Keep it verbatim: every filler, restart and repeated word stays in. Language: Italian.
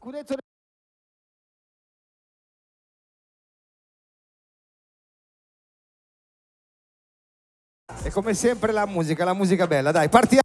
scudetto. E come sempre la musica, la musica bella, dai, partiamo.